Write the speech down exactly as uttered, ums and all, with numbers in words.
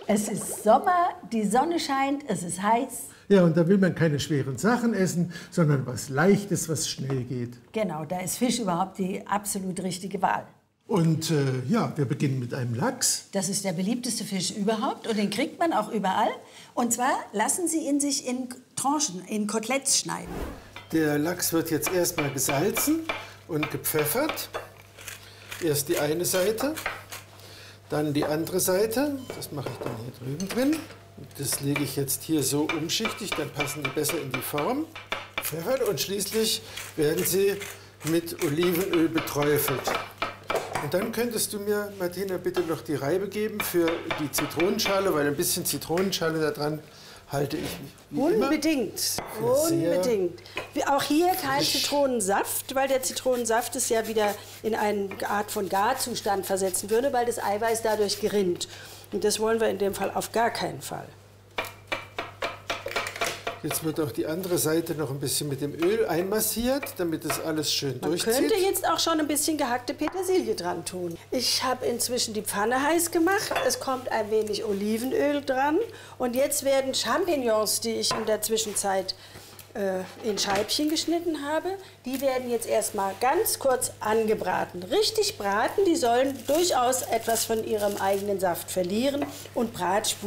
Es ist Sommer, die Sonne scheint, es ist heiß. Ja, und da will man keine schweren Sachen essen, sondern was Leichtes, was schnell geht. Genau, da ist Fisch überhaupt die absolut richtige Wahl. Und äh, ja, wir beginnen mit einem Lachs. Das ist der beliebteste Fisch überhaupt und den kriegt man auch überall. Und zwar lassen Sie ihn sich in Tranchen, in Koteletts schneiden. Der Lachs wird jetzt erstmal gesalzen und gepfeffert. Erst die eine Seite, dann die andere Seite. Das mache ich dann hier drüben drin. Das lege ich jetzt hier so umschichtig, dann passen die besser in die Form. Pfeffert und schließlich werden sie mit Olivenöl beträufelt. Und dann könntest du mir, Martina, bitte noch die Reibe geben für die Zitronenschale, weil ein bisschen Zitronenschale da dran halte ich wie Unbedingt, immer. unbedingt. Wie auch hier kein Zitronensaft, weil der Zitronensaft es ja wieder in eine Art von Garzustand versetzen würde, weil das Eiweiß dadurch gerinnt. Und das wollen wir in dem Fall auf gar keinen Fall. Jetzt wird auch die andere Seite noch ein bisschen mit dem Öl einmassiert, damit das alles schön Man durchzieht. Man könnte jetzt auch schon ein bisschen gehackte Petersilie dran tun. Ich habe inzwischen die Pfanne heiß gemacht. Es kommt ein wenig Olivenöl dran. Und jetzt werden Champignons, die ich in der Zwischenzeit äh, in Scheibchen geschnitten habe, die werden jetzt erstmal ganz kurz angebraten. Richtig braten, die sollen durchaus etwas von ihrem eigenen Saft verlieren und Bratspuren